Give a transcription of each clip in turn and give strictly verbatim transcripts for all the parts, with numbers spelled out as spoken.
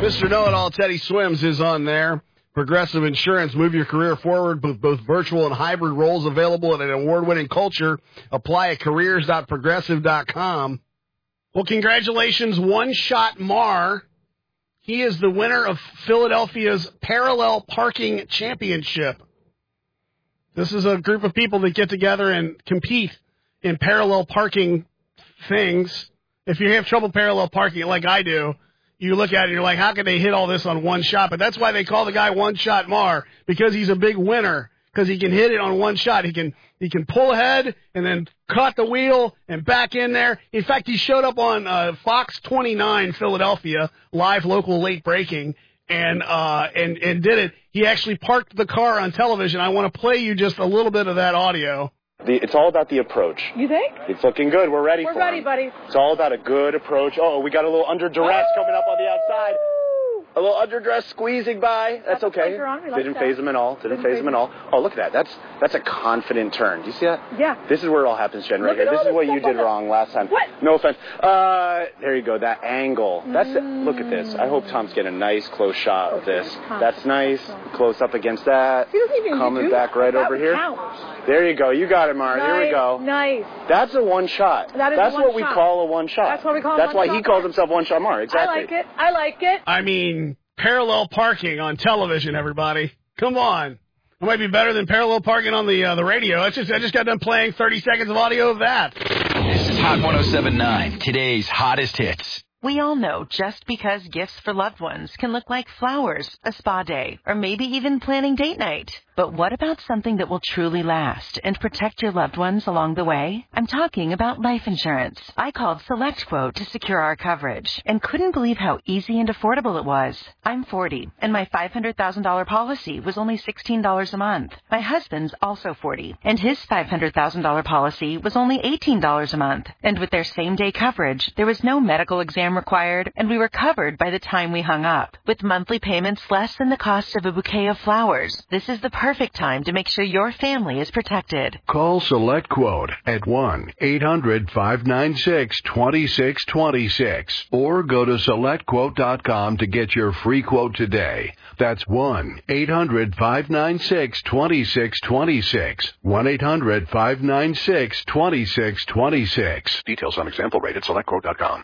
Mister Know-It-All Teddy Swims is on there. Progressive Insurance, move your career forward with both virtual and hybrid roles available at an award-winning culture. Apply at careers dot progressive dot com. Well, congratulations, One Shot Mar. He is the winner of Philadelphia's Parallel Parking Championship. This is a group of people that get together and compete in parallel parking things. If you have trouble parallel parking like I do, you look at it and you're like, how can they hit all this on one shot? But that's why they call the guy One Shot Mar, because he's a big winner, because he can hit it on one shot. He can he can pull ahead and then cut the wheel and back in there. In fact, he showed up on uh, Fox twenty-nine Philadelphia, live local late breaking, and uh and and did it. He actually parked the car on television. I want to play you just a little bit of that audio. The, it's all about the approach. You think? It's looking good. We're ready We're for ready, him. buddy. It's all about a good approach. Oh, we got a little under duress oh! coming up on the outside. A little underdress squeezing by. That's, That's okay. Like Didn't phase him at all. Didn't, Didn't phase him at all. Oh, look at that. That's that's a confident turn. Do you see that? Yeah. This is where it all happens, Jen, right look here. This is what you did the... wrong last time. What? No offense. Uh, there you go. That angle. That's mm. it. Look at this. I hope Tom's getting a nice close shot of this. That's nice. Close up against that. Coming back right over here. Count. There you go. You got it, Mar. Nice, Here we go. Nice. That's a one shot. That is That's a one what shot. we call a one shot. That's what we call That's a one why shot he calls Mar. himself One Shot Mar. Exactly. I like it. I like it. I mean, parallel parking on television, everybody. Come on. It might be better than parallel parking on the uh, the radio. I just I just got done playing thirty seconds of audio of that. This is Hot one oh seven point nine, today's hottest hits. We all know just because gifts for loved ones can look like flowers, a spa day, or maybe even planning date night. But what about something that will truly last and protect your loved ones along the way? I'm talking about life insurance. I called SelectQuote to secure our coverage and couldn't believe how easy and affordable it was. I'm forty, and my five hundred thousand dollars policy was only sixteen dollars a month. My husband's also forty, and his five hundred thousand dollars policy was only eighteen dollars a month. And with their same-day coverage, there was no medical exam required, and we were covered by the time we hung up. With monthly payments less than the cost of a bouquet of flowers, this is the perfect time to make sure your family is protected. Call SelectQuote at one eight hundred five nine six two six two six or go to select quote dot com to get your free quote today. That's one eight hundred five nine six two six two six. one eight hundred five nine six two six two six. Details on example rate at select quote dot com.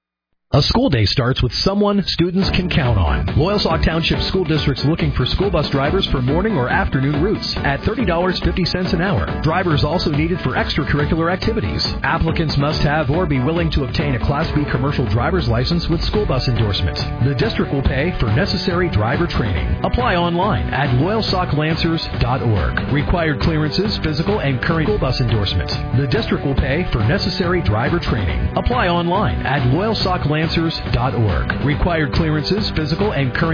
A school day starts with someone students can count on. Loyalsock Township School District's looking for school bus drivers for morning or afternoon routes at thirty dollars and fifty cents an hour. Drivers also needed for extracurricular activities. Applicants must have or be willing to obtain a Class B commercial driver's license with school bus endorsement. The district will pay for necessary driver training. Apply online at loyalsock lancers dot org. Required clearances, physical, and current school bus endorsement. The district will pay for necessary driver training. Apply online at loyalsock lancers dot org. Required clearances, physical, and current